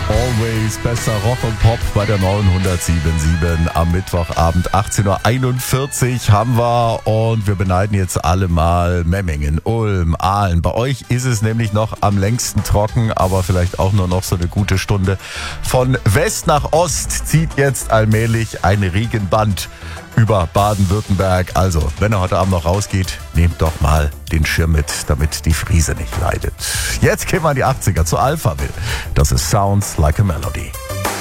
Always besser Rock und Pop bei der 907.7 am Mittwochabend 18.41 Uhr haben wir und wir beneiden jetzt alle mal Memmingen, Ulm, Aalen. Bei euch ist es nämlich noch am längsten trocken, aber vielleicht auch nur noch so eine gute Stunde. Von West nach Ost zieht jetzt allmählich ein Regenband über Baden-Württemberg. Also, wenn ihr heute Abend noch rausgeht, nehmt doch mal den Schirm mit, damit die Friese nicht leidet. Jetzt gehen wir in die 80er zu Alphaville. Das ist Sounds Like a Melody.